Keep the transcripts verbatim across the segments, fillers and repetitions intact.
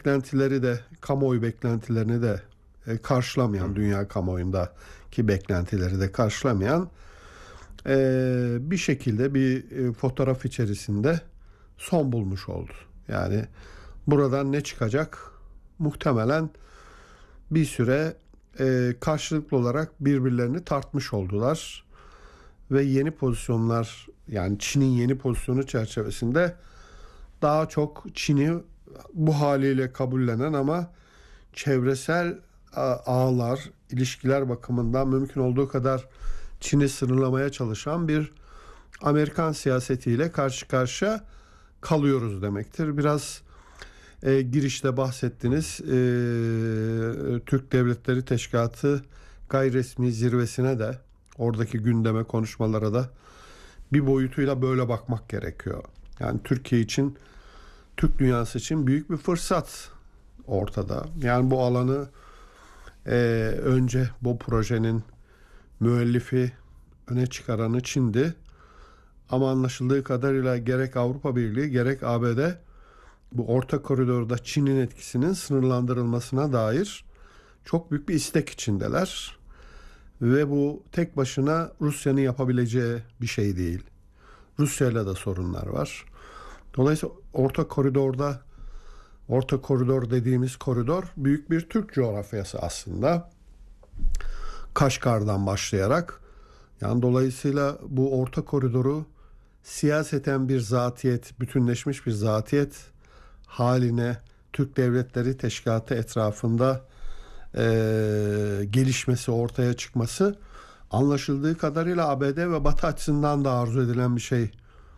beklentileri de, kamuoyu beklentilerini de e, karşılamayan, Hı. dünya kamuoyundaki beklentileri de karşılamayan e, bir şekilde bir e, fotoğraf içerisinde son bulmuş oldu. Yani buradan ne çıkacak? Muhtemelen bir süre e, karşılıklı olarak birbirlerini tartmış oldular ve yeni pozisyonlar, yani Çin'in yeni pozisyonu çerçevesinde daha çok Çin'i bu haliyle kabullenen ama çevresel ağlar, ilişkiler bakımından mümkün olduğu kadar Çin'i sınırlamaya çalışan bir Amerikan siyasetiyle karşı karşıya kalıyoruz demektir. Biraz e, girişte bahsettiniz, e, Türk Devletleri Teşkilatı gayri resmi zirvesine de, oradaki gündeme, konuşmalara da bir boyutuyla böyle bakmak gerekiyor. Yani Türkiye için, Türk dünyası için büyük bir fırsat ortada. Yani bu alanı e, önce bu projenin müellifi, öne çıkaranı Çin'di. Ama anlaşıldığı kadarıyla gerek Avrupa Birliği gerek A B D bu orta koridorda Çin'in etkisinin sınırlandırılmasına dair çok büyük bir istek içindeler. Ve bu tek başına Rusya'nın yapabileceği bir şey değil. Rusya'yla da sorunlar var. Dolayısıyla orta koridorda, orta koridor dediğimiz koridor büyük bir Türk coğrafyası aslında. Kaşgar'dan başlayarak, yani dolayısıyla bu orta koridoru siyaseten bir zatiyet, bütünleşmiş bir zatiyet haline Türk Devletleri Teşkilatı etrafında e, gelişmesi, ortaya çıkması anlaşıldığı kadarıyla A B D ve Batı açısından da arzu edilen bir şey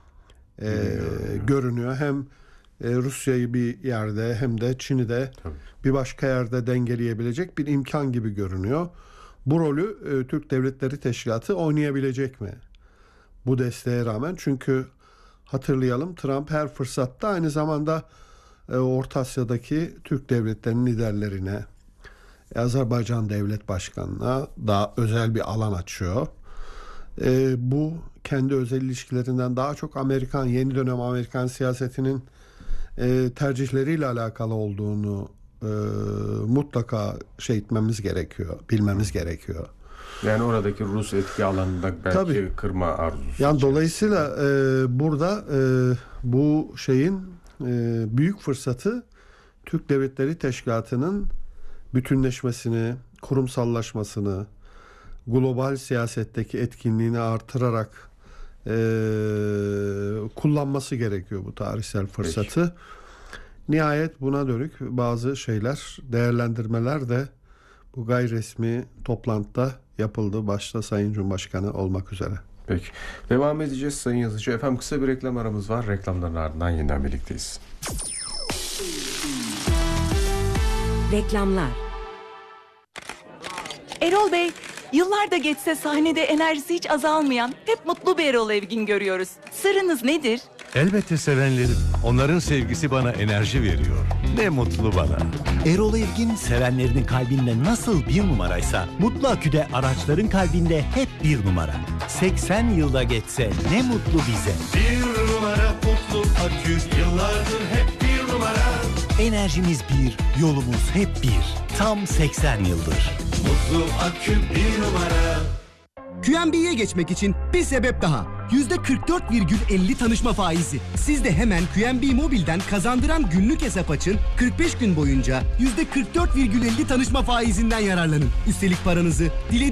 e, görünüyor. Hem e, Rusya'yı bir yerde hem de Çin'i de Tabii. bir başka yerde dengeleyebilecek bir imkan gibi görünüyor. Bu rolü e, Türk Devletleri Teşkilatı oynayabilecek mi? Bu desteğe rağmen, çünkü hatırlayalım, Trump her fırsatta aynı zamanda e, Orta Asya'daki Türk devletlerinin liderlerine, Azerbaycan Devlet Başkanı'na daha özel bir alan açıyor. E, bu kendi özel ilişkilerinden daha çok Amerikan, yeni dönem Amerikan siyasetinin e, tercihleriyle alakalı olduğunu e, mutlaka şey etmemiz gerekiyor, bilmemiz gerekiyor. Yani oradaki Rus etki alanında belki Tabii. kırma arzusu. Yani dolayısıyla e, burada e, bu şeyin e, büyük fırsatı Türk Devletleri Teşkilatı'nın bütünleşmesini, kurumsallaşmasını, global siyasetteki etkinliğini artırarak e, kullanması gerekiyor bu tarihsel fırsatı. Peki. Nihayet buna dönük bazı şeyler, değerlendirmeler de bu gayri resmi toplantıda yapıldı. Başta Sayın Cumhurbaşkanı olmak üzere. Peki. Devam edeceğiz Sayın Yazıcı. Efendim kısa bir reklam aramız var. Reklamların ardından yeniden birlikteyiz. Reklamlar. Erol Bey, yıllar da geçse sahnede enerjisi hiç azalmayan, hep mutlu bir Erol Evgin görüyoruz. Sırrınız nedir? Elbette sevenlerim. Onların sevgisi bana enerji veriyor. Ne mutlu bana. Erol Evgin sevenlerinin kalbinde nasıl bir numaraysa Mutlu Akü'de araçların kalbinde hep bir numara. seksen yılda geçse ne mutlu bize. Bir numara Mutlu Akü, yıllardır hep bir numara. Enerjimiz bir, yolumuz hep bir. Tam seksen yıldır. Mutlu Akü bir numara. Q N B'ye geçmek için bir sebep daha. yüzde kırk dört virgül elli tanışma faizi. Siz de hemen Q N B Mobil'den kazandıran günlük hesap açın. kırk beş gün boyunca yüzde kırk dört virgül elli tanışma faizinden yararlanın. Üstelik paranızı dilediğiniz